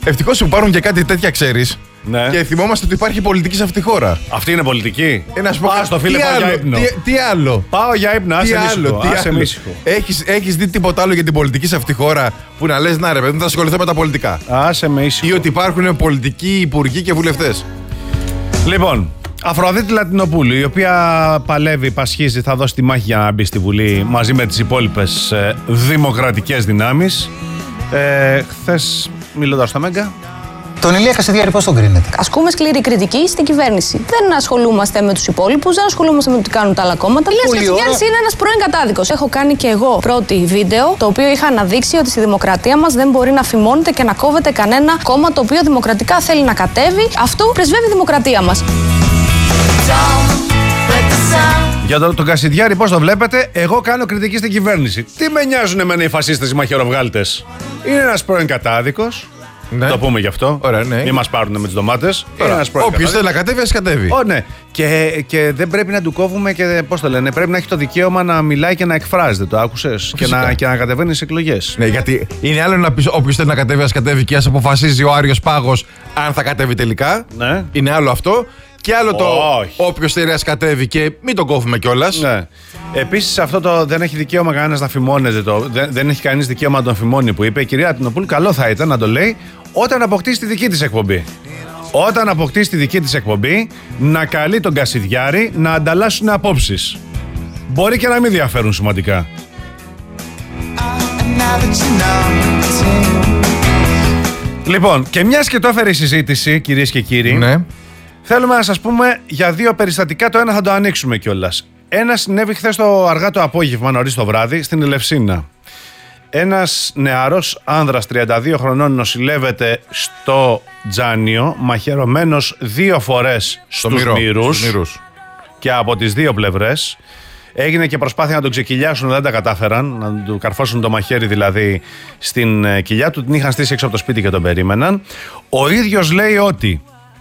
Ευτυχώς που υπάρχουν και κάτι τέτοια, ξέρεις. Ναι. Και θυμόμαστε ότι υπάρχει πολιτική σε αυτή τη χώρα. Αυτή είναι πολιτική. Να σου πω, Πάω στο φίλε, πάω για ύπνο. Τι άλλο. Πάω για ύπνο, άσε με ήσυχο. Έχεις δει τίποτα άλλο για την πολιτική σε αυτή τη χώρα που να λες, να ρε παιδί, θα ασχοληθώ με τα πολιτικά? Άσε με ήσυχο. Ή ότι υπάρχουν πολιτικοί υπουργοί και βουλευτές. Λοιπόν, Αφροδίτη Λατινοπούλου, η οποία παλεύει, πασχίζει, θα δώσει τη μάχη για να μπει στη Βουλή μαζί με τις υπόλοιπες δημοκρατικές δυνάμεις. Χθες, μιλώντας στο Μέγκα. Τον Ηλία Κασιδιάρη πώς τον κρίνετε? Ασκούμε σκληρή κριτική στην κυβέρνηση. Δεν ασχολούμαστε με τους υπόλοιπους, δεν ασχολούμαστε με το τι κάνουν τα άλλα κόμματα. Ηλίας Κασιδιάρης είναι ένας πρώην κατάδικος. Έχω κάνει και εγώ πρώτη βίντεο, το οποίο είχα αναδείξει ότι στη δημοκρατία μας δεν μπορεί να φημώνεται και να κόβεται κανένα κόμμα το οποίο δημοκρατικά θέλει να κατέβει. Αυτό πρεσβεύει η δημοκρατία μας. Για τον Κασιδιάρη, πώς το βλέπετε, εγώ κάνω κριτική στην κυβέρνηση. Τι με νοιάζουν εμένα οι φασίστες, οι μαχαιροβγάλτες? Είναι ένας πρώην κατάδικος. Ναι. Το πούμε γι' αυτό. Ωραία, ναι. Μην μας πάρουν με τις ντομάτες. Όποιος θέλει να κατέβει, ας κατέβει. Ναι. Και δεν πρέπει να του κόβουμε και πώς το λένε. Πρέπει να έχει το δικαίωμα να μιλάει και να εκφράζεται. Το άκουσες? Και να κατεβαίνει στις εκλογές. Ναι, γιατί είναι άλλο να πει όποιος θέλει να κατέβει, ας κατέβει και ας αποφασίζει ο Άριος Πάγος αν θα κατέβει τελικά. Ναι. Είναι άλλο αυτό. Και άλλο το Όχι. όποιος θέλει να κατέβει και μην τον κόβουμε κιόλας. Ναι. Επίσης, αυτό το δεν έχει δικαίωμα κανένας να φημώνεται. Δεν έχει κανείς δικαίωμα να τον φημώνει που είπε η κυρία Λατινοπούλου. Καλό θα ήταν να το λέει όταν αποκτήσει τη δική της εκπομπή. Όταν αποκτήσει τη δική της εκπομπή, να καλεί τον Κασιδιάρη να ανταλλάσσουν απόψεις. Μπορεί και να μην διαφέρουν σημαντικά. Λοιπόν, και μιας και το έφερε η συζήτηση, κυρίες και κύριοι, Ναι. θέλουμε να σας πούμε για δύο περιστατικά. Το ένα θα το ανοίξουμε κιόλας. Ένα συνέβη χθες αργά το απόγευμα, νωρίς το βράδυ, στην Ελευσίνα. Ένας νεαρός άνδρας 32 χρονών νοσηλεύεται στο Τζάνιο, μαχαιρωμένος 2 φορές στους μυρούς και από τις 2 πλευρές. Έγινε και προσπάθεια να τον ξεκυλιάσουν, δεν τα κατάφεραν, να του καρφώσουν το μαχαίρι δηλαδή στην κοιλιά του. Την είχαν στήσει έξω από το σπίτι και τον περίμεναν. Ο ίδιος λέει ότι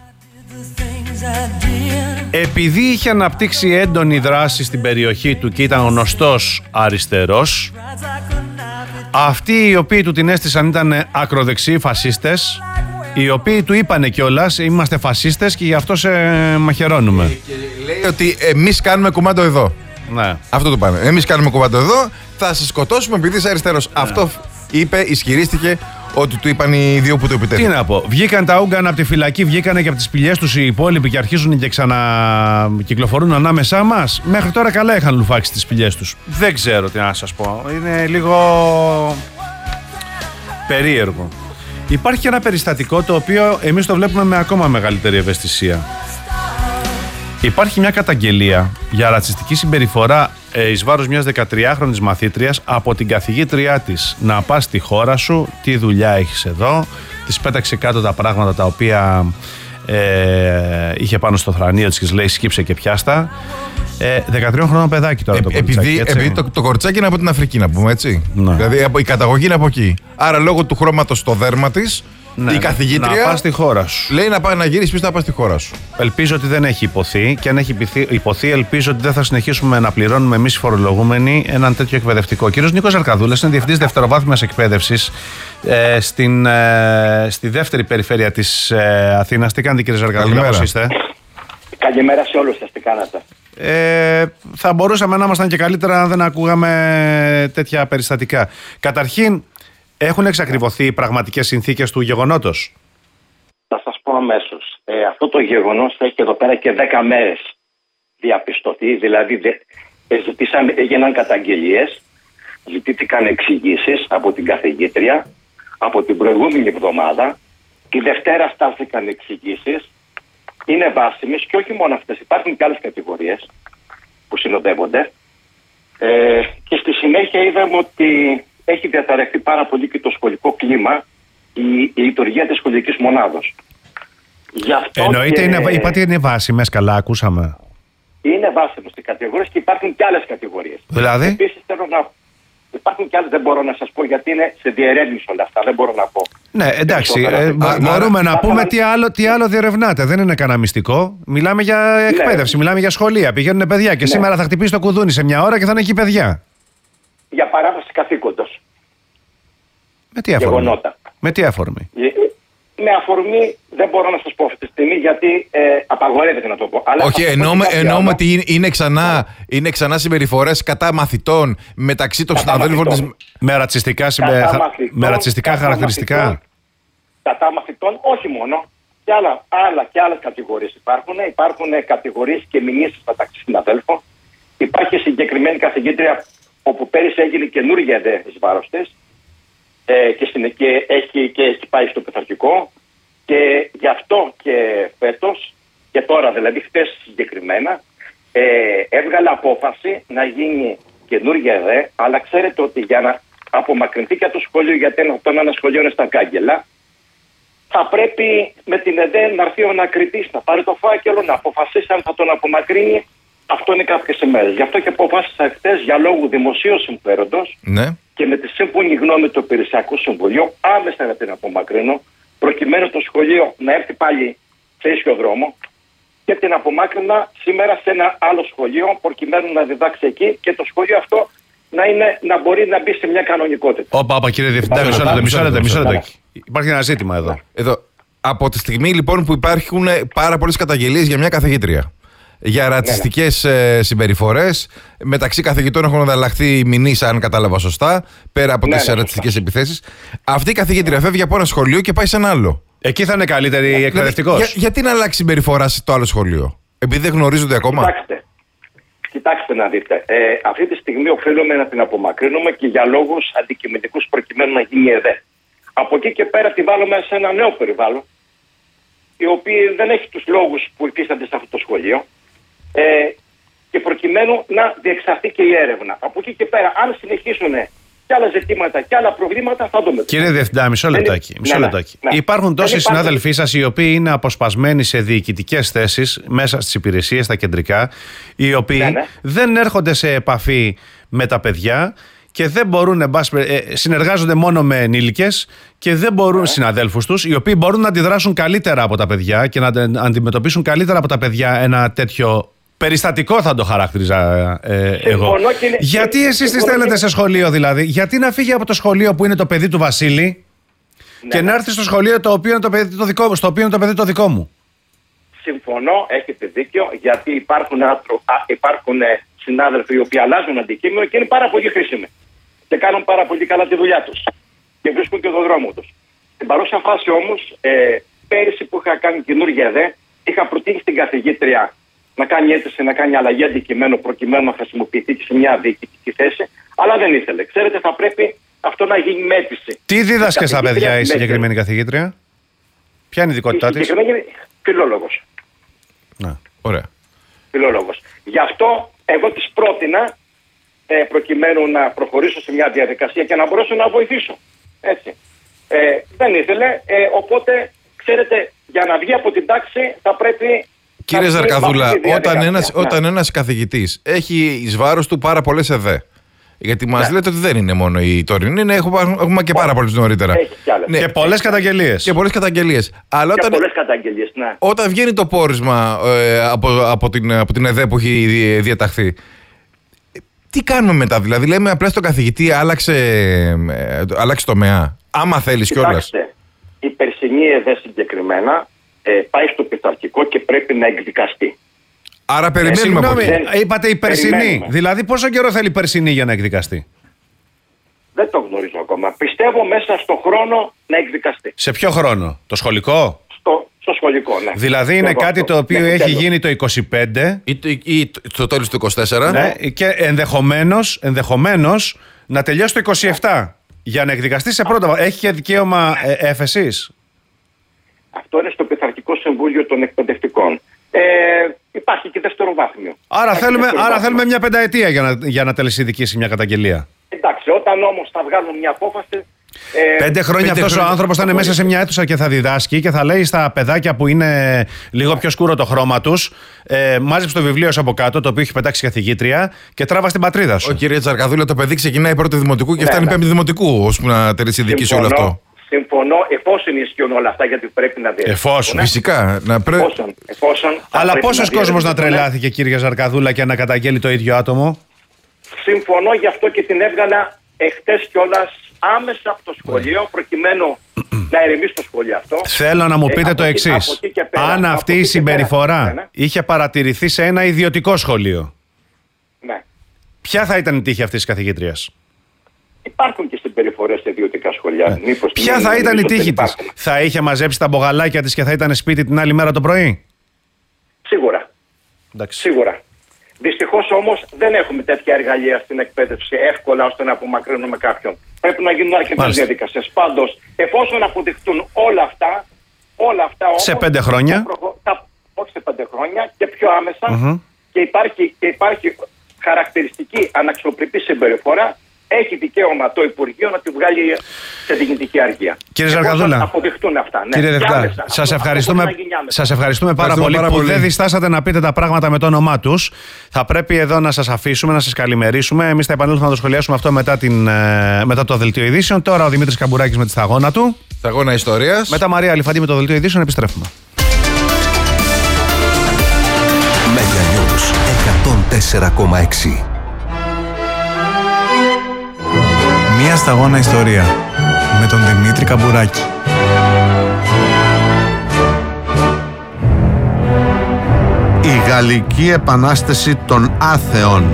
επειδή είχε αναπτύξει έντονη δράση στην περιοχή του και ήταν γνωστός αριστερός, αυτοί οι οποίοι του την έστησαν ήταν ακροδεξιοί φασίστες, οι οποίοι του είπανε κιόλας είμαστε φασίστες και γι' αυτό σε μαχαιρώνουμε. Και λέει ότι εμείς κάνουμε κουμάντο εδώ. Ναι. Αυτό το πάνε. Εμείς κάνουμε κουμάντο εδώ, θα σε σκοτώσουμε επειδή είσαι αριστερός. Ναι. Αυτό είπε, ισχυρίστηκε ότι του είπαν οι δύο που το επιτέθηκαν. Τι να πω. Βγήκαν τα Ούγκανα από τη φυλακή, βγήκανε και από τις σπηλιές τους οι υπόλοιποι και αρχίζουν και ξανακυκλοφορούν ανάμεσά μας. Μέχρι τώρα καλά είχαν λουφάξει τις σπηλιές τους. Δεν ξέρω τι να σας πω. Είναι λίγο περίεργο. Υπάρχει και ένα περιστατικό το οποίο εμείς το βλέπουμε με ακόμα μεγαλύτερη ευαισθησία. Υπάρχει μια καταγγελία για ρατσιστική συμπεριφορά εις βάρος μιας 13χρονης μαθήτριας από την καθηγήτριά της. Να πας στη χώρα σου, τι δουλειά έχεις εδώ. Της πέταξε κάτω τα πράγματα τα οποία είχε πάνω στο θρανίο της και της λέει σκύψε και πιάστα. 13 χρόνων παιδάκι τώρα το κοριτσάκι. Επειδή το κοριτσάκι είναι από την Αφρική, να πούμε έτσι. Ναι. Δηλαδή η καταγωγή είναι από εκεί. Άρα λόγω του χρώματος στο δέρμα της, ναι, η καθηγήτρια να πας στη χώρα σου. λέει να γυρίσεις πίσω να πας στη χώρα σου. Ελπίζω ότι δεν έχει υποθεί και αν έχει υποθεί, ελπίζω ότι δεν θα συνεχίσουμε να πληρώνουμε εμείς οι φορολογούμενοι έναν τέτοιο εκπαιδευτικό. Ο κύριος Νίκος Αρκαδούλας είναι διευθυντής δευτεροβάθμιας εκπαίδευσης στη δεύτερη περιφέρεια της Αθήνας. Τι κάνετε, κύριε Αρκαδούλα, πώς είστε? Καλημέρα σε όλους σας, τι κάνατε? Θα μπορούσαμε να ήμασταν και καλύτερα αν δεν ακούγαμε τέτοια περιστατικά. Καταρχήν, έχουν εξακριβωθεί οι πραγματικές συνθήκες του γεγονότος? Θα σας πω αμέσως. Αυτό το γεγονός θα έχει εδώ πέρα και 10 μέρες διαπιστωθεί. Δηλαδή έγιναν καταγγελίες, ζητήθηκαν εξηγήσεις από την καθηγήτρια από την προηγούμενη εβδομάδα. Τη Δευτέρα στάλθηκαν εξηγήσεις. Είναι βάσιμες και όχι μόνο αυτές. Υπάρχουν και άλλες κατηγορίες που συνοδεύονται. Και στη συνέχεια είδαμε ότι έχει διαταραχθεί πάρα πολύ και το σχολικό κλίμα, η λειτουργία της σχολικής μονάδος. Εννοείται, είπατε είναι βάσιμες, καλά ακούσαμε. Είναι βάσιμες οι κατηγορίες και υπάρχουν και άλλες κατηγορίες. Δηλαδή? Επίσης υπάρχουν και άλλες, δεν μπορώ να σας πω γιατί είναι σε διερεύνηση όλα αυτά, δεν μπορώ να πω. Ναι, εντάξει, μπορούμε να πούμε τι άλλο διερευνάτε, δεν είναι κανένα μυστικό. Μιλάμε για εκπαίδευση, μιλάμε για σχολεία, πηγαίνουν παιδιά και σήμερα θα χτυπήσει το κουδούνι σε μια ώρα και θα είναι εκεί παιδιά. Για παράβαση καθήκοντος. Με τι αφορμή? Γεγονότα. Με τι αφορμή? με αφορμή, δεν μπορώ να σας πω αυτή τη στιγμή γιατί απαγορεύεται να το πω. Αλλά όχι, εννοούμε ότι είναι ξανά συμπεριφορές κατά μαθητών μεταξύ των συναδέλφων της. Με ρατσιστικά χαρακτηριστικά. Κατά μαθητών, όχι μόνο. Και άλλες κατηγορίες υπάρχουν. Υπάρχουν κατηγορίες και μηνύσεις μεταξύ συναδέλφων. Υπάρχει συγκεκριμένη καθηγήτρια όπου πέρυσι έγινε καινούργια ΕΔΕ εις βάρος της και έχει πάει στο πειθαρχικό. Και γι' αυτό και φέτος, και τώρα δηλαδή χθες συγκεκριμένα, έβγαλε απόφαση να γίνει καινούργια ΕΔΕ, αλλά ξέρετε ότι για να απομακρυνθεί και από το σχολείο, γιατί ένα σχολείο είναι στα κάγκελα, θα πρέπει με την ΕΔΕ να έρθει ο ανακριτής, να πάρει το φάκελο, να αποφασίσει αν θα τον απομακρύνει. Αυτό είναι κάποιες ημέρες. Γι' αυτό και αποφάσισα χθες για λόγου δημοσίου συμφέροντος και με τη σύμφωνη γνώμη του Υπηρεσιακού Συμβουλίου άμεσα να την απομακρύνω, προκειμένου το σχολείο να έρθει πάλι σε ίσιο δρόμο, και την απομάκρυνα σήμερα σε ένα άλλο σχολείο, προκειμένου να διδάξει εκεί και το σχολείο αυτό να μπορεί να μπει σε μια κανονικότητα. Όπα, κύριε Διευθυντά, μισό λεπτό. Υπάρχει ένα ζήτημα εδώ. Από τη στιγμή λοιπόν που υπάρχουν πάρα πολλές καταγγελίες για μια καθηγήτρια, για ρατσιστικές συμπεριφορές, μεταξύ καθηγητών έχουν ανταλλαχθεί μηνύσεις, αν κατάλαβα σωστά, πέρα από τις ρατσιστικές επιθέσεις. Αυτή η καθηγήτρια φεύγει από ένα σχολείο και πάει σε ένα άλλο. Εκεί θα είναι καλύτερη εκπαιδευτικός. Γιατί να αλλάξει συμπεριφορά στο άλλο σχολείο, επειδή δεν γνωρίζονται ακόμα? Κοιτάξτε να δείτε. Αυτή τη στιγμή οφείλουμε να την απομακρύνουμε και για λόγους αντικειμενικούς, προκειμένου να γίνει ΕΔΕ. Από εκεί και πέρα τη βάλουμε σε ένα νέο περιβάλλον, η οποία δεν έχει τους λόγους που υφίστανται σε αυτό το σχολείο, και προκειμένου να διεξαχθεί και η έρευνα. Από εκεί και πέρα, αν συνεχίσουν και άλλα ζητήματα και άλλα προβλήματα, θα δούμε. Κύριε Διευθυντά, μισό λεπτάκι. Υπάρχουν τόσοι συνάδελφοί σας οι οποίοι είναι αποσπασμένοι σε διοικητικές θέσεις μέσα στις υπηρεσίες, στα κεντρικά, οι οποίοι δεν έρχονται σε επαφή με τα παιδιά και δεν μπορούν, συνεργάζονται μόνο με ενήλικες και δεν μπορούν, συναδέλφους τους, οι οποίοι μπορούν να αντιδράσουν καλύτερα από τα παιδιά και να αντιμετωπίσουν καλύτερα από τα παιδιά ένα τέτοιο περιστατικό, θα το χαρακτηρίζα εγώ. Γιατί εσείς τις στέλνετε σε σχολείο δηλαδή? Γιατί να φύγει από το σχολείο που είναι το παιδί του Βασίλη και να έρθει στο σχολείο το οποίο είναι το παιδί στο οποίο είναι το παιδί το δικό μου? Συμφωνώ, έχετε δίκιο, γιατί υπάρχουν συνάδελφοι οι οποίοι αλλάζουν αντικείμενο και είναι πάρα πολύ χρήσιμοι και κάνουν πάρα πολύ καλά τη δουλειά τους και βρίσκουν και τον δρόμο τους. Στην παρούσα φάση όμως, πέρυσι που είχα κάνει καινούργια ΕΔΕ, είχα προτείνει στην καθηγήτρια να κάνει αίτηση, να κάνει αλλαγή αντικειμένου, προκειμένου να χρησιμοποιηθεί σε μια διοικητική θέση, αλλά δεν ήθελε. Ξέρετε, θα πρέπει αυτό να γίνει με αίτηση. Τι δίδασκε στα παιδιά η συγκεκριμένη καθηγήτρια? Ποια είναι η ειδικότητά της? Φιλόλογος. Ωραία. Φιλόλογος. Γι' αυτό εγώ της πρότεινα, προκειμένου να προχωρήσω σε μια διαδικασία και να μπορέσω να βοηθήσω. Έτσι. Δεν ήθελε, οπότε, ξέρετε, για να βγει από την τάξη θα πρέπει... Κύριε Ζαρκαδούλα, όταν ένας καθηγητής έχει εις βάρος του πάρα πολλές ΕΔΕ, γιατί μας λέτε ότι δεν είναι μόνο η τωρινή, έχουμε και πάρα πολλές νωρίτερα. Και πολλές καταγγελίες. Και πολλές καταγγελίες. Αλλά όταν βγαίνει το πόρισμα από την ΕΔΕ που έχει διαταχθεί, τι κάνουμε μετά? Δηλαδή λέμε απλά στον καθηγητή άλλαξε τομέα, άμα θέλεις κιόλας. Κοιτάξτε, η περσινή ΕΔΕ συγκεκριμένα πάει στο πειθαρχικό και πρέπει να εκδικαστεί. Άρα περιμένουμε. Είπατε η περσινή. Δηλαδή πόσο καιρό θέλει η περσινή για να εκδικαστεί? Δεν το γνωρίζω ακόμα. Πιστεύω μέσα στο χρόνο να εκδικαστεί. Σε ποιο χρόνο? Το σχολικό? Στο σχολικό, ναι. Δηλαδή είναι κάτι το οποίο έχει γίνει το 25 ή στο τέλος του 24. Ναι, και ενδεχομένως να τελειώσει το 27 για να εκδικαστεί σε πρώτο. Έχει και δικαίωμα έφεσης? Αυτό είναι στο Πειθαρχικό Συμβούλιο των Εκπαιδευτικών. Υπάρχει και δευτεροβάθμιο. Άρα θέλουμε μια πενταετία για να τελεσιδικήσει μια καταγγελία. Εντάξει, όταν όμως θα βγάλουν μια απόφαση... 5 χρόνια αυτός ο άνθρωπος θα είναι μέσα σε μια αίθουσα και θα διδάσκει και θα λέει στα παιδάκια που είναι λίγο πιο σκούρο το χρώμα τους, μάζεψε το βιβλίο σου από κάτω, το οποίο έχει πετάξει η καθηγήτρια, και τράβα στην πατρίδα σου. Κύριε Τζαρκαδούλα, το παιδί ξεκινάει πρώτο δημοτικού και φτάνει πέμπτη δημοτικού, ώσπου να τελεσιδικήσει όλο αυτό. Συμφωνώ, εφόσον ισχύουν όλα αυτά, γιατί πρέπει να διευκρινίσουν. Εφόσον. Φυσικά. Εφόσον. Αλλά πόσος κόσμος να τρελάθηκε, κύριε Ζαρκαδούλα, και να καταγγέλει το ίδιο άτομο? Συμφωνώ, γι' αυτό και την έβγαλα εχθές κιόλας άμεσα από το σχολείο, προκειμένου να ερεμήσει το σχολείο αυτό. Θέλω να μου πείτε το εξής. Αν αυτή η συμπεριφορά είχε παρατηρηθεί σε ένα ιδιωτικό σχολείο, ναι, ποια θα ήταν η τύχη αυτής της καθηγήτριας? Υπάρχουν και συμπεριφορές σε ιδιωτικά σχολεία. Ποια θα ήταν η τύχη της? Θα είχε μαζέψει τα μπογαλάκια της και θα ήταν σπίτι την άλλη μέρα το πρωί? Σίγουρα. Εντάξει. Σίγουρα. Δυστυχώς όμως δεν έχουμε τέτοια εργαλεία στην εκπαίδευση εύκολα ώστε να απομακρύνουμε κάποιον. Πρέπει να γίνουν αρκετές διαδικασίες. Πάντως, εφόσον αποδειχτούν όλα αυτά όμως, σε 5 χρόνια. Όχι σε 5 χρόνια και πιο άμεσα, και υπάρχει χαρακτηριστική αναξιοπρεπή συμπεριφορά, έχει δικαίωμα το Υπουργείο να τη βγάλει σε διοικητική αργία. Κύριε Ζαρκαδούλα, αποδειχτούν αυτά. Ναι. Κύριε Δευτά, σας ευχαριστούμε πάρα πολύ που δεν διστάσατε να πείτε τα πράγματα με το όνομά τους. Θα πρέπει εδώ να σας αφήσουμε, να σας καλημερίσουμε. Εμείς θα επανέλθουμε να το σχολιάσουμε αυτό μετά το δελτίο ειδήσεων. Τώρα ο Δημήτρης Καμπουράκης με τη σταγόνα του. Σταγόνα ιστορίας. Μετά Μαρία Αλιφαντή με το δελτίο ειδήσεων. Επιστρέφουμε. Mega News 104,6. Μία σταγόνα ιστορία με τον Δημήτρη Καμπουράκη. Η Γαλλική Επανάσταση των Άθεων.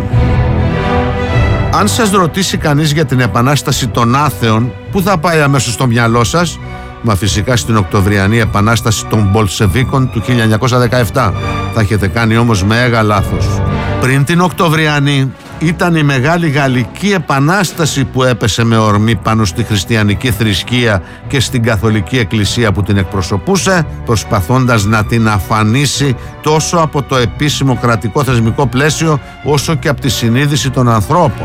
Αν σας ρωτήσει κανείς για την Επανάσταση των Άθεων, πού θα πάει αμέσως στο μυαλό σας? Μα φυσικά στην Οκτωβριανή Επανάσταση των Μπολσεβίκων του 1917. Θα έχετε κάνει όμως μέγα λάθος. Πριν την Οκτωβριανή ήταν η Μεγάλη Γαλλική Επανάσταση που έπεσε με ορμή πάνω στη χριστιανική θρησκεία και στην Καθολική Εκκλησία που την εκπροσωπούσε, προσπαθώντας να την αφανίσει τόσο από το επίσημο κρατικό θεσμικό πλαίσιο όσο και από τη συνείδηση των ανθρώπων.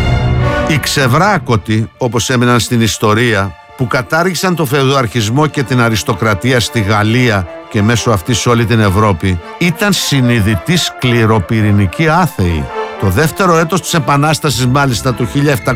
Οι ξεβράκωτοι, όπως έμειναν στην ιστορία, που κατάργησαν το φεουδαρχισμό και την αριστοκρατία στη Γαλλία και μέσω αυτής σε όλη την Ευρώπη, ήταν συνειδητοί σκληροπυρηνικοί άθεοι. Το δεύτερο έτος της Επανάστασης, μάλιστα το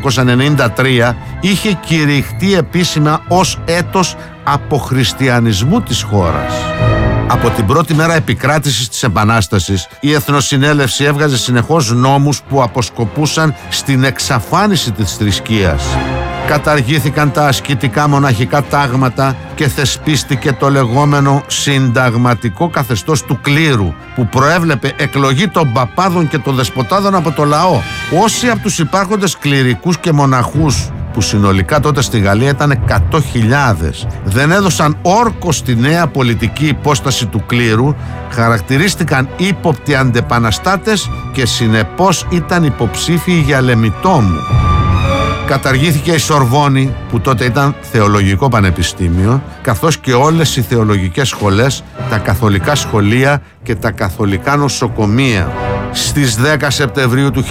1793, είχε κηρυχτεί επίσημα ως έτος αποχριστιανισμού της χώρας. Από την πρώτη μέρα επικράτησης της Επανάστασης, η Εθνοσυνέλευση έβγαζε συνεχώς νόμους που αποσκοπούσαν στην εξαφάνιση της θρησκείας. Καταργήθηκαν τα ασκητικά μοναχικά τάγματα και θεσπίστηκε το λεγόμενο συνταγματικό καθεστώς του κλήρου, που προέβλεπε εκλογή των παπάδων και των δεσποτάδων από το λαό. Όσοι από τους υπάρχοντες κληρικούς και μοναχούς, που συνολικά τότε στη Γαλλία ήταν 100.000, δεν έδωσαν όρκο στη νέα πολιτική υπόσταση του κλήρου, χαρακτηρίστηκαν ύποπτοι αντεπαναστάτες και συνεπώς ήταν υποψήφιοι για λεμιτόμου. Καταργήθηκε η Σορβόνη, που τότε ήταν θεολογικό πανεπιστήμιο, καθώς και όλες οι θεολογικές σχολές, τα καθολικά σχολεία και τα καθολικά νοσοκομεία. Στις 10 Σεπτεμβρίου του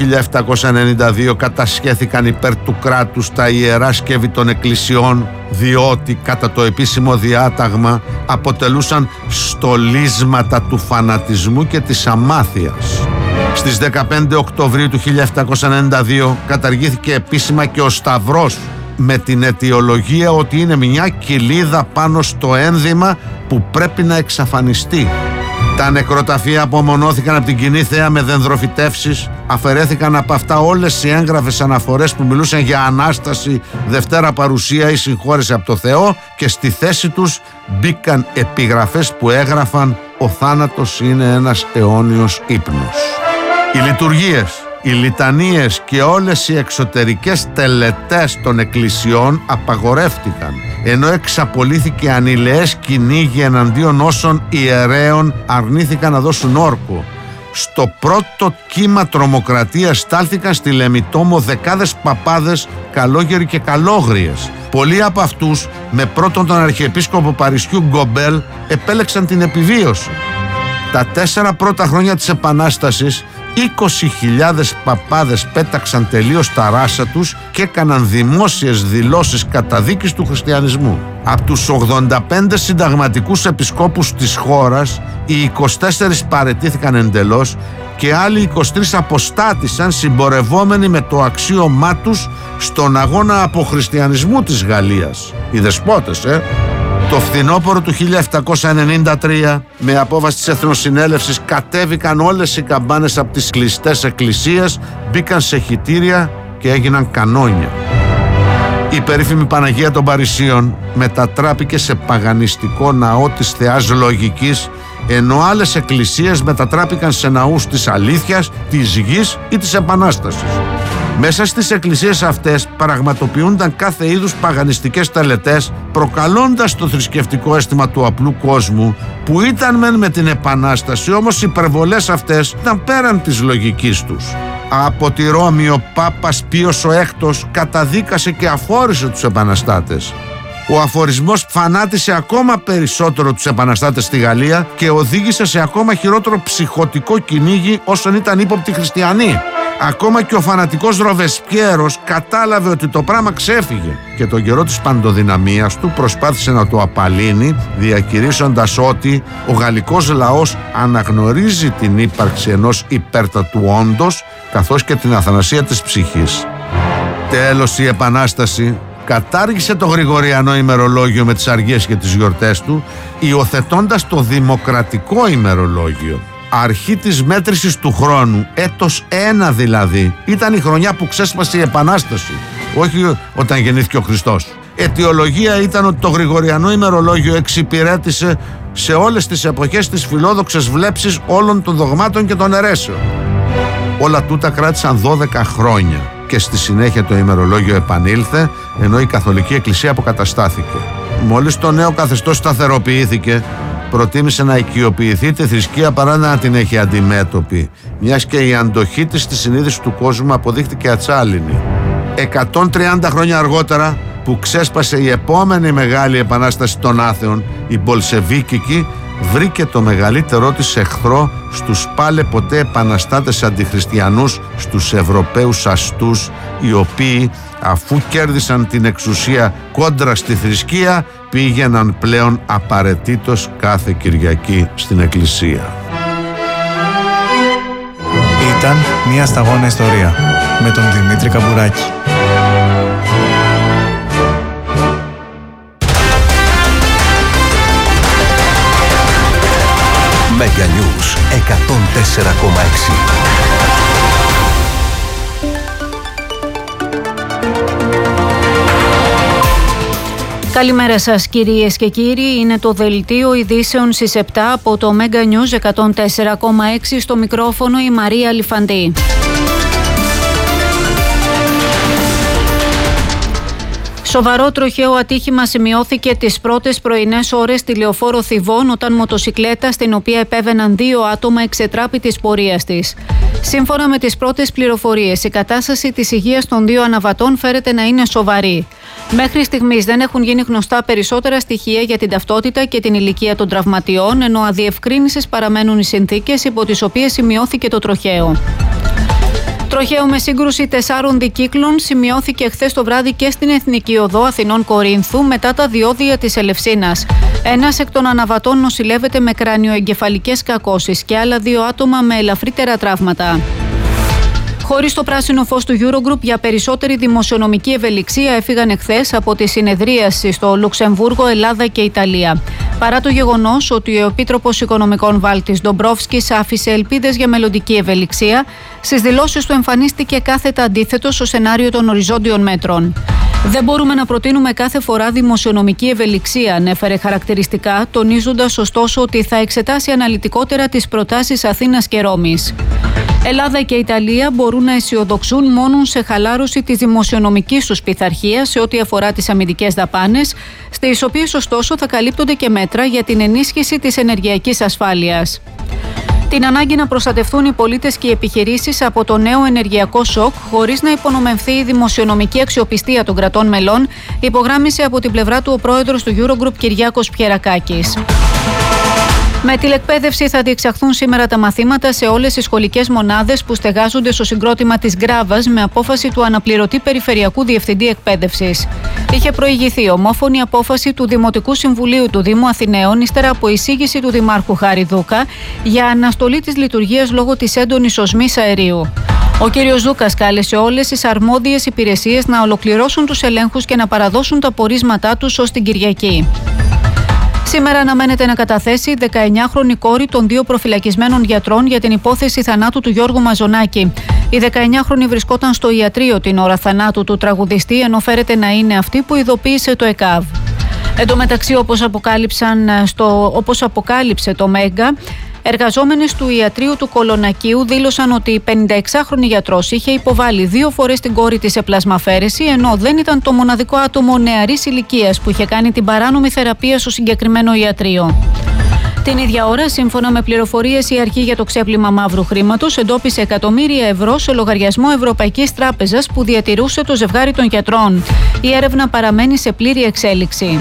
1792 κατασχέθηκαν υπέρ του κράτους τα ιερά σκεύη των εκκλησιών, διότι κατά το επίσημο διάταγμα αποτελούσαν στολίσματα του φανατισμού και της αμάθειας. Στις 15 Οκτωβρίου του 1792 καταργήθηκε επίσημα και ο Σταυρός, με την αιτιολογία ότι είναι μια κοιλίδα πάνω στο ένδυμα που πρέπει να εξαφανιστεί. Τα νεκροταφεία απομονώθηκαν από την κοινή θέα με δενδροφυτεύσεις, αφαιρέθηκαν από αυτά όλες οι έγγραφες αναφορές που μιλούσαν για Ανάσταση, Δευτέρα Παρουσία ή συγχώρεση από το Θεό, και στη θέση τους μπήκαν επιγραφές που έγραφαν «Ο θάνατος είναι ένας αιώνιος ύπνος». Οι λειτουργίες, οι λιτανίες και όλες οι εξωτερικές τελετές των εκκλησιών απαγορεύτηκαν, ενώ εξαπολύθηκε ανηλαιές κυνήγι εναντίον όσων ιερέων αρνήθηκαν να δώσουν όρκο. Στο πρώτο κύμα τρομοκρατίας στάλθηκαν στη Λεμιτόμο δεκάδες παπάδες, καλόγεροι και καλόγριες. Πολλοί από αυτούς, με πρώτον τον Αρχιεπίσκοπο Παρισιού Γκομπέλ, επέλεξαν την επιβίωση. Τα 4 πρώτα χρόνια της Επανάστασης, 20.000 παπάδες πέταξαν τελείως τα ράσα τους και έκαναν δημόσιες δηλώσεις καταδίκης του χριστιανισμού. Από τους 85 συνταγματικούς επισκόπους της χώρας, οι 24 παραιτήθηκαν εντελώς και άλλοι 23 αποστάτησαν, συμπορευόμενοι με το αξίωμά τους στον αγώνα αποχριστιανισμού της Γαλλίας. Οι δεσπότες, Το φθινόπωρο του 1793, με απόφαση της Εθνοσυνέλευσης, κατέβηκαν όλες οι καμπάνες από τις κλειστές εκκλησίες, μπήκαν σε χυτήρια και έγιναν κανόνια. Η περίφημη Παναγία των Παρισίων μετατράπηκε σε παγανιστικό ναό της Θεάς Λογικής, ενώ άλλες εκκλησίες μετατράπηκαν σε ναούς της αλήθειας, της γης ή της Επανάστασης. Μέσα στις εκκλησίες αυτές πραγματοποιούνταν κάθε είδους παγανιστικές τελετές, προκαλώντας το θρησκευτικό αίσθημα του απλού κόσμου, που ήταν μεν με την Επανάσταση, όμως οι υπερβολές αυτές ήταν πέραν της λογικής τους. Από τη Ρώμη ο Πάπας Πίος ο Έκτος καταδίκασε και αφόρησε τους επαναστάτες. Ο αφορισμός φανάτισε ακόμα περισσότερο τους επαναστάτες στη Γαλλία και οδήγησε σε ακόμα χειρότερο ψυχοτικό κυνήγι όσων ήταν ύποπτοι χριστιανοί. Ακόμα και ο φανατικός Ροβεσπιέρος κατάλαβε ότι το πράγμα ξέφυγε και τον καιρό της παντοδυναμίας του προσπάθησε να το απαλύνει, διακηρύσσοντας ότι ο γαλλικός λαός αναγνωρίζει την ύπαρξη ενός υπέρτατου όντος, καθώς και την αθανασία της ψυχής. Τέλος, η Επανάσταση κατάργησε το Γρηγοριανό ημερολόγιο με τις αργίες και τις γιορτές του, υιοθετώντας το δημοκρατικό ημερολόγιο. Αρχή της μέτρησης του χρόνου, έτος 1 δηλαδή, ήταν η χρονιά που ξέσπασε η Επανάσταση, όχι όταν γεννήθηκε ο Χριστός. Αιτιολογία ήταν ότι το Γρηγοριανό ημερολόγιο εξυπηρέτησε σε όλες τις εποχές τις φιλόδοξες βλέψεις όλων των δογμάτων και των αιρέσεων. Όλα τούτα κράτησαν 12 χρόνια και στη συνέχεια το ημερολόγιο επανήλθε, ενώ η Καθολική Εκκλησία αποκαταστάθηκε. Μόλις το νέο καθεστώς σταθεροποιήθηκε, προτίμησε να οικειοποιηθεί τη θρησκεία παρά να την έχει αντιμέτωπη, μιας και η αντοχή της στη συνείδηση του κόσμου αποδείχτηκε ατσάλινη. 130 χρόνια αργότερα, που ξέσπασε η επόμενη μεγάλη επανάσταση των άθεων, η Μπολσεβίκικη, βρήκε το μεγαλύτερό της εχθρό στους πάλε ποτέ επαναστάτες αντιχριστιανούς, στους Ευρωπαίους αστούς, οι οποίοι, αφού κέρδισαν την εξουσία κόντρα στη θρησκεία, πήγαιναν πλέον απαραίτητος κάθε Κυριακή στην εκκλησία. Ήταν μια σταγόνα ιστορία με τον Δημήτρη Καμπουράκη. Mega News 104,6. Καλημέρα σας κυρίες και κύριοι, είναι το δελτίο ειδήσεων στις 7 από το Mega News 104,6, στο μικρόφωνο η Μαρία Λιφαντή. Σοβαρό τροχαίο ατύχημα σημειώθηκε τις πρώτες πρωινές ώρες στη λεωφόρο Θηβών, όταν μοτοσικλέτα στην οποία επέβαιναν 2 άτομα εξετράπη της πορείας της. Σύμφωνα με τις πρώτες πληροφορίες, η κατάσταση της υγείας των 2 αναβατών φέρεται να είναι σοβαρή. Μέχρι στιγμής δεν έχουν γίνει γνωστά περισσότερα στοιχεία για την ταυτότητα και την ηλικία των τραυματιών, ενώ αδιευκρίνησες παραμένουν οι συνθήκες υπό τις οποίες σημειώθηκε το τροχαίο. Τροχαίο με σύγκρουση 4 δικύκλων σημειώθηκε χθες το βράδυ και στην Εθνική Οδό Αθηνών Κορίνθου, μετά τα διόδια της Ελευσίνας. Ένας εκ των αναβατών νοσηλεύεται με κρανιοεγκεφαλικές κακώσεις και άλλα 2 άτομα με ελαφρύτερα τραύματα. Χωρίς το πράσινο φως του Eurogroup για περισσότερη δημοσιονομική ευελιξία έφυγαν εχθές από τη συνεδρίαση στο Λουξεμβούργο, Ελλάδα και Ιταλία. Παρά το γεγονός ότι ο Επίτροπος Οικονομικών Βάλτης Ντομπρόφσκης άφησε ελπίδες για μελλοντική ευελιξία, στις δηλώσεις του εμφανίστηκε κάθετα αντίθετο στο σενάριο των οριζόντιων μέτρων. Δεν μπορούμε να προτείνουμε κάθε φορά δημοσιονομική ευελιξία, ανέφερε χαρακτηριστικά, τονίζοντας ωστόσο ότι θα εξετάσει αναλυτικότερα τις προτάσεις Αθήνας και Ρώμης. Ελλάδα και Ιταλία μπορούν να αισιοδοξούν μόνο σε χαλάρωση της δημοσιονομικής τους πειθαρχίας σε ό,τι αφορά τις αμυντικές δαπάνες, στις οποίες ωστόσο θα καλύπτονται και μέτρα για την ενίσχυση της ενεργειακής ασφάλειας. Την ανάγκη να προστατευτούν οι πολίτες και οι επιχειρήσεις από το νέο ενεργειακό σοκ, χωρίς να υπονομευθεί η δημοσιονομική αξιοπιστία των κρατών μελών, υπογράμμισε από την πλευρά του ο πρόεδρος του Eurogroup Κυριάκος Πιερακάκης. Με τηλεκπαίδευση θα διεξαχθούν σήμερα τα μαθήματα σε όλες τις σχολικές μονάδες που στεγάζονται στο συγκρότημα της Γκράβας, με απόφαση του αναπληρωτή Περιφερειακού Διευθυντή Εκπαίδευσης. Είχε προηγηθεί ομόφωνη απόφαση του Δημοτικού Συμβουλίου του Δήμου Αθηναίων, ύστερα από εισήγηση του Δημάρχου Χάρη Δούκα για αναστολή της λειτουργίας λόγω της έντονης οσμής αερίου. Ο κ. Δούκας κάλεσε όλες τις αρμόδιες υπηρεσίες να ολοκληρώσουν τους ελέγχους και να παραδώσουν τα πορίσματά τους ως την Κυριακή. Σήμερα αναμένεται να καταθέσει η 19χρονη κόρη των 2 προφυλακισμένων γιατρών για την υπόθεση θανάτου του Γιώργου Μαζονάκη. Η 19χρονη βρισκόταν στο ιατρείο την ώρα θανάτου του τραγουδιστή, ενώ φέρεται να είναι αυτή που ειδοποίησε το ΕΚΑΒ. Εν τω μεταξύ, όπως αποκάλυψε το Μέγκα, εργαζόμενες του ιατρείου του Κολονακίου δήλωσαν ότι η 56χρονη γιατρός είχε υποβάλει 2 φορές την κόρη της σε πλασμαφαίρεση, ενώ δεν ήταν το μοναδικό άτομο νεαρής ηλικίας που είχε κάνει την παράνομη θεραπεία στο συγκεκριμένο ιατρείο. Την ίδια ώρα, σύμφωνα με πληροφορίες, η αρχή για το ξέπλυμα μαύρου χρήματος εντόπισε εκατομμύρια ευρώ σε λογαριασμό Ευρωπαϊκής Τράπεζας που διατηρούσε το ζευγάρι των γιατρών. Η έρευνα παραμένει σε πλήρη εξέλιξη.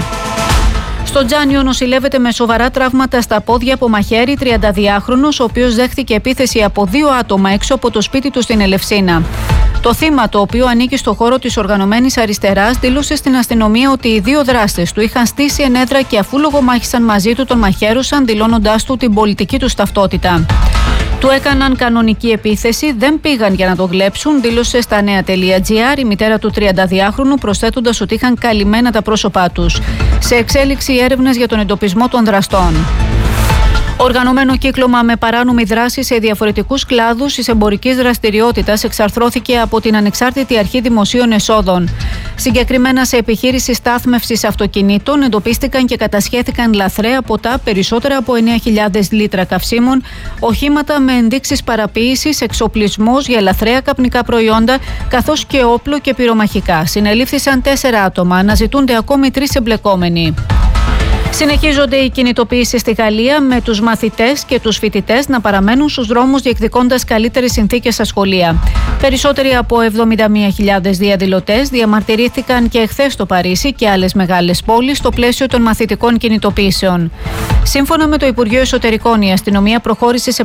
Στο Τζάνιο νοσηλεύεται με σοβαρά τραύματα στα πόδια από μαχαίρι 32χρονος, ο οποίος δέχθηκε επίθεση από 2 άτομα έξω από το σπίτι του στην Ελευσίνα. Το θύμα, το οποίο ανήκει στο χώρο της οργανωμένης αριστεράς, δήλωσε στην αστυνομία ότι οι 2 δράστες του είχαν στήσει ενέδρα και αφού λογομάχησαν μαζί του τον μαχαίρωσαν, δηλώνοντάς του την πολιτική του ταυτότητα. Του έκαναν κανονική επίθεση, δεν πήγαν για να τον κλέψουν, δήλωσε στα νέα.gr η μητέρα του 32χρονου, προσθέτοντας ότι είχαν καλυμμένα τα πρόσωπά τους. Σε εξέλιξη έρευνες για τον εντοπισμό των δραστών. Οργανωμένο κύκλωμα με παράνομη δράση σε διαφορετικούς κλάδους της εμπορικής δραστηριότητας εξαρθρώθηκε από την Ανεξάρτητη Αρχή Δημοσίων Εσόδων. Συγκεκριμένα, σε επιχείρηση στάθμευσης αυτοκινήτων εντοπίστηκαν και κατασχέθηκαν λαθρέα ποτά, περισσότερα από 9.000 λίτρα καυσίμων, οχήματα με ενδείξεις παραποίησης, εξοπλισμός για λαθρέα καπνικά προϊόντα, καθώς και όπλο και πυρομαχικά. Συνελήφθησαν 4 άτομα, αναζητούνται ακόμη 3 εμπλεκόμενοι. Συνεχίζονται οι κινητοποιήσεις στη Γαλλία, με τους μαθητές και τους φοιτητές να παραμένουν στους δρόμους διεκδικώντας καλύτερες συνθήκες στα σχολεία. Περισσότεροι από 71.000 διαδηλωτές διαμαρτυρήθηκαν και εχθές στο Παρίσι και άλλες μεγάλες πόλεις στο πλαίσιο των μαθητικών κινητοποιήσεων. Σύμφωνα με το Υπουργείο Εσωτερικών, η αστυνομία προχώρησε σε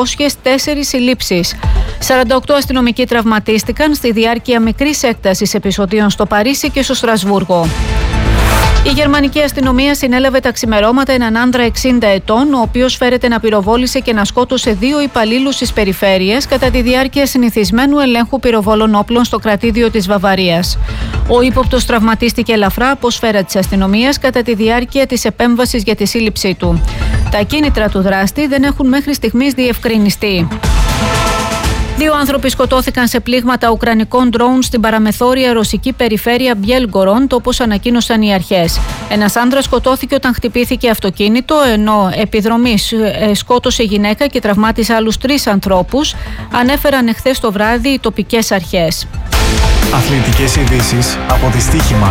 504 συλλήψεις. 48 αστυνομικοί τραυματίστηκαν στη διάρκεια μικρής έκτασης επεισοδίων στο Παρίσι και στο Στρασβούργο. Η γερμανική αστυνομία συνέλαβε τα ξημερώματα έναν άνδρα 60 ετών, ο οποίος φέρεται να πυροβόλησε και να σκότωσε 2 υπαλλήλους της περιφέρειας κατά τη διάρκεια συνηθισμένου ελέγχου πυροβόλων όπλων στο κρατήδιο της Βαβαρίας. Ο ύποπτος τραυματίστηκε ελαφρά από σφαίρα της αστυνομίας κατά τη διάρκεια της επέμβασης για τη σύλληψή του. Τα κίνητρα του δράστη δεν έχουν μέχρι στιγμής διευκρινιστεί. 2 άνθρωποι σκοτώθηκαν σε πλήγματα ουκρανικών ντρόουν στην παραμεθόρια ρωσική περιφέρεια Μπιέλγκοροντ, όπως ανακοίνωσαν οι αρχές. Ένας άνδρας σκοτώθηκε όταν χτυπήθηκε αυτοκίνητο, ενώ επιδρομής σκότωσε γυναίκα και τραυμάτισε άλλους 3 ανθρώπους, ανέφεραν εχθές το βράδυ οι τοπικές αρχές. Αθλητικές ειδήσεις από τη Στοίχημαν.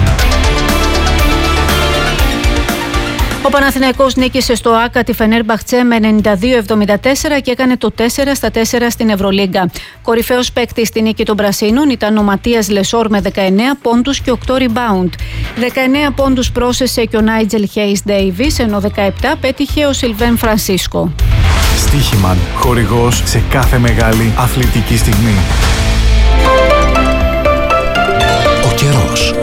Ο Παναθηναϊκός νίκησε στο ΆΚΑ τη Φενέρμπαχτσε με 92-74 και έκανε το 4-4 στην Ευρωλίγκα. Κορυφαίος παίκτης στη νίκη των Πρασίνων ήταν ο Ματίας Λεσόρ με 19 πόντους και 8 rebound. 19 πόντους πρόσθεσε και ο Νάιτζελ Χέις Ντέιβις, ενώ 17 πέτυχε ο Σιλβέν Φρανσίσκο. Στοίχημαν, χορηγός σε κάθε μεγάλη αθλητική στιγμή. Ο καιρός.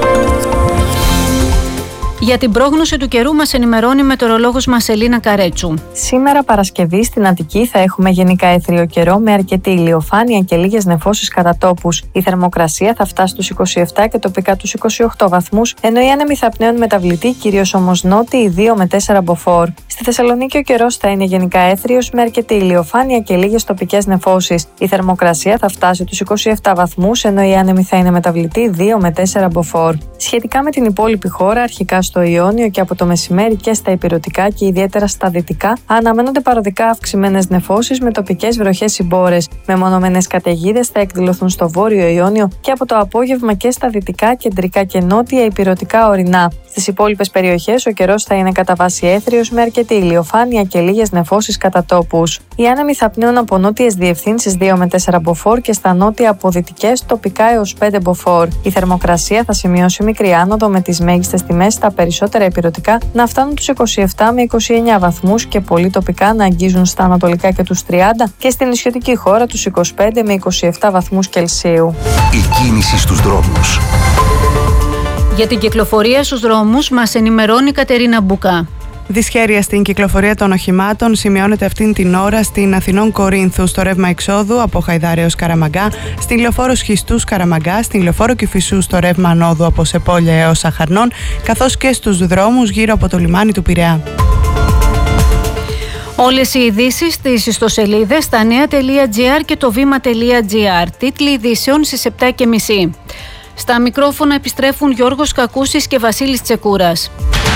Για την πρόγνωση του καιρού μας ενημερώνει η μετεωρολόγος μας Ελίνα Καρέτσου. Σήμερα Παρασκευή στην Αττική θα έχουμε γενικά έθριο καιρό με αρκετή ηλιοφάνεια και λίγες νεφώσεις κατά τόπους. Η θερμοκρασία θα φτάσει στους 27 και τοπικά τους 28 βαθμούς, ενώ οι άνεμοι θα πνέουν μεταβλητοί, κυρίως όμως νότιοι 2 με 4 μποφόρ. Στη Θεσσαλονίκη ο καιρός θα είναι γενικά έθριος με αρκετή ηλιοφάνεια και λίγες τοπικές νεφώσεις. Η θερμοκρασία θα φτάσει τους 27 βαθμούς, ενώ οι άνεμοι θα είναι μεταβλητοί 2 με 4 μποφόρ. Σχετικά με την υπόλοιπη χώρα, αρχικά στο Ιόνιο και από το μεσημέρι και στα ηπειρωτικά και ιδιαίτερα στα δυτικά, αναμένονται παροδικά αυξημένες νεφώσεις με τοπικές βροχές συμπόρες. Μεμονωμένες καταιγίδες θα εκδηλωθούν στο Βόρειο Ιόνιο και από το απόγευμα και στα δυτικά, κεντρικά και νότια ηπειρωτικά ορεινά. Στις υπόλοιπες περιοχές ο καιρός θα είναι κατά βάση έθριος με αρκετή ηλιοφάνεια και λίγες νεφώσεις κατά τόπους. Οι άνεμοι θα πνέουν από νότιες διευθύνσεις 2 με 4 μποφόρ και στα νότια από δυτικές τοπικά έως 5 μποφόρ. Η θερμοκρασία θα σημειώσει μικρή άνοδο με τις μέγιστες τιμές στα περισσότερα ηπειρωτικά να φτάνουν τους 27 με 29 βαθμούς και πολύ τοπικά να αγγίζουν στα ανατολικά και τους 30 και στην νησιωτική χώρα τους 25 με 27 βαθμούς Κελσίου. Η κίνηση στους δρόμους. Για την κυκλοφορία στους δρόμους μας ενημερώνει η Κατερίνα Μπουκά. Δυσχέρεια στην κυκλοφορία των οχημάτων σημειώνεται αυτήν την ώρα στην Αθηνών Κορίνθου στο ρεύμα εξόδου από Χαϊδάρη έως Καραμαγκά, στην λεωφόρο Σχιστούς Καραμαγκά, στην λεωφόρο Κηφισού στο ρεύμα ανόδου από Σεπόλια έως Αχαρνών, καθώς και στους δρόμους γύρω από το λιμάνι του Πειραιά. Όλες οι ειδήσεις στις ιστοσελίδες στα νέα.gr και το βήμα.gr. Τίτλοι ειδήσεων στις 7:30. Στα μικρόφωνα επιστρέφουν Γιώργος Κακούσης και Βασίλης Τσεκούρας.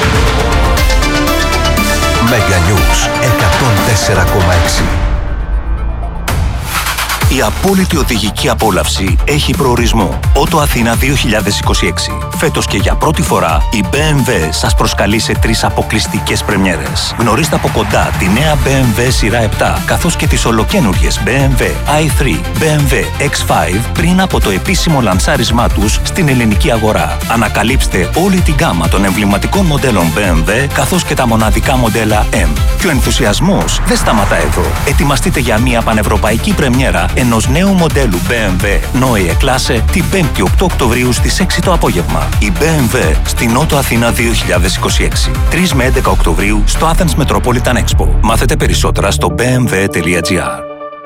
Μέγα Νιούς 104,6. Η απόλυτη οδηγική απόλαυση έχει προορισμό. Ότο Αθήνα 2026. Φέτος και για πρώτη φορά η BMW σας προσκαλεί σε 3 αποκλειστικές πρεμιέρες. Γνωρίστε από κοντά τη νέα BMW σειρά 7, καθώς και τις ολοκαίνουργιες BMW i3, BMW X5 πριν από το επίσημο λανσάρισμά τους στην ελληνική αγορά. Ανακαλύψτε όλη την γκάμα των εμβληματικών μοντέλων BMW, καθώς και τα μοναδικά μοντέλα M. Και ο ενθουσιασμός δεν σταματά εδώ. Ετοιμαστείτε για μια πανευρωπαϊκή πρεμιέρα ενός νέου μοντέλου BMW Neue Klasse την 5η 8 Οκτωβρίου στις 6 το απόγευμα. Η BMW στην Ότο Αθήνα 2026. 3 με 11 Οκτωβρίου στο Athens Metropolitan Expo. Μάθετε περισσότερα στο bmw.gr.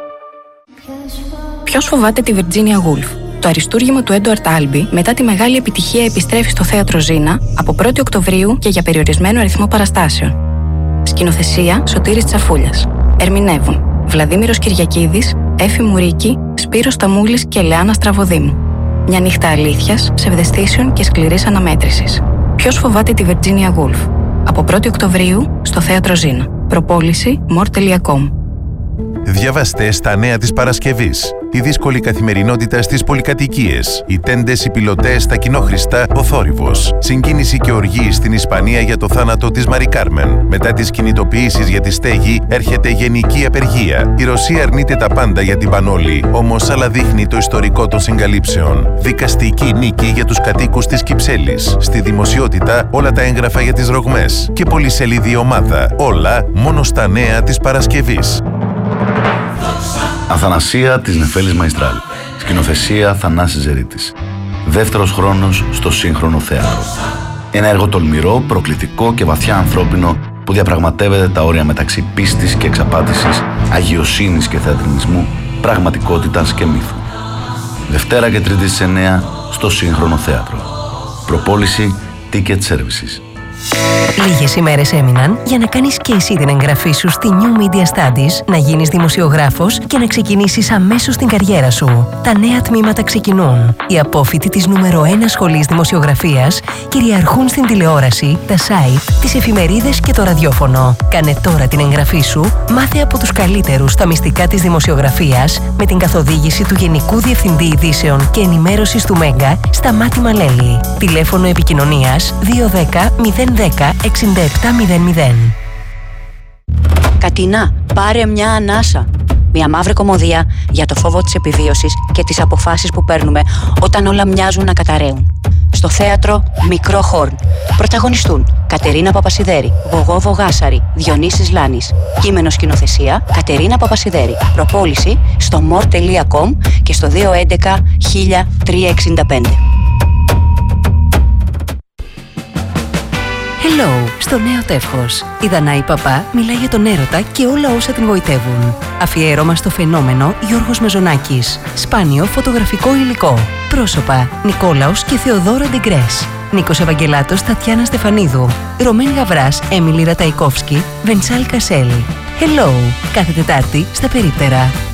Ποιος φοβάται τη Virginia Woolf? Το αριστούργημα του Έντουαρτ Άλμπι μετά τη μεγάλη επιτυχία επιστρέφει στο Θέατρο Ζήνα από 1η Οκτωβρίου και για περιορισμένο αριθμό παραστάσεων. Σκηνοθεσία Σωτήρης Τσαφούλιας. Ερμηνεύουν Βλαδίμηρος Κυριακίδης, Έφη Μουρίκη, Σπύρος Σταμούλης και Λεάνα Στραβοδήμου. Μια νύχτα αλήθειας, ψευδαισθήσεων και σκληρής αναμέτρησης. Ποιος φοβάται τη Virginia Woolf? Από 1η Οκτωβρίου στο Θέατρο Ζήνα. Προπόληση more.com. Διαβάστε στα νέα της Παρασκευής. Η δύσκολη καθημερινότητα στις πολυκατοικίες. Οι τέντες, οι πιλωτές, τα κοινόχρηστα, ο θόρυβος. Συγκίνηση και οργή στην Ισπανία για το θάνατο της Μαρι Κάρμεν. Μετά τις κινητοποιήσεις για τη στέγη, έρχεται γενική απεργία. Η Ρωσία αρνείται τα πάντα για την Πανόλη, όμως άλλα δείχνει το ιστορικό των συγκαλύψεων. Δικαστική νίκη για τους κατοίκους της Κυψέλης. Στη δημοσιότητα όλα τα έγγραφα για τις ρογμές. Και πολυσελίδη ομάδα. Όλα μόνο στα νέα της Παρασκευής. Αθανασία της Νεφέλης Μαϊστράλ. Σκηνοθεσία Θανάσης Ζερίτης. Δεύτερος χρόνος στο σύγχρονο θέατρο. Ένα έργο τολμηρό, προκλητικό και βαθιά ανθρώπινο που διαπραγματεύεται τα όρια μεταξύ πίστης και εξαπάτησης, αγιοσύνης και θεατρινισμού, πραγματικότητας και μύθου. Δευτέρα και Τρίτη στις 9 στο σύγχρονο θέατρο. Προπόληση Ticket Services. Λίγες ημέρες έμειναν για να κάνεις και εσύ την εγγραφή σου στη New Media Studies, να γίνεις δημοσιογράφος και να ξεκινήσεις αμέσως την καριέρα σου. Τα νέα τμήματα ξεκινούν. Οι απόφοιτοι της νούμερο 1 σχολής δημοσιογραφίας κυριαρχούν στην τηλεόραση, τα site, τις εφημερίδες και το ραδιόφωνο. Κάνε τώρα την εγγραφή σου, μάθε από τους καλύτερους τα μυστικά της δημοσιογραφίας με την καθοδήγηση του Γενικού Διευθυντή Ειδήσεων και Ενημέρωσης του Μέγκα, Σταμάτη Μαλέλη. Τηλέφωνο επικοινωνίας 210 010 6700. Κατινά, πάρε μια ανάσα. Μια μαύρη κωμωδία για το φόβο της επιβίωσης και τις αποφάσεις που παίρνουμε όταν όλα μοιάζουν να καταραίουν. Στο θέατρο Μικρό Χόρν πρωταγωνιστούν Κατερίνα Παπασιδέρη, Γογό Βογάσαρη, Διονύσης Λάνης. Κείμενο σκηνοθεσία Κατερίνα Παπασιδέρη. Προπόληση στο more.com και στο 211 1365. Hello, στο νέο τεύχος. Η Δανάη Παπά μιλάει για τον έρωτα και όλα όσα την γοητεύουν. Αφιέρωμα στο φαινόμενο Γιώργος Μεζονάκης. Σπάνιο φωτογραφικό υλικό. Πρόσωπα Νικόλαος και Θεοδόρα Ντεγκρές. Νίκος Ευαγγελάτος, Τατιάνα Στεφανίδου. Ρωμέν Γαβράς, Έμιλι Ραταϊκόφσκι, Βεντσάλ Κασέλη. Hello, κάθε Τετάρτη στα Περίπτερα.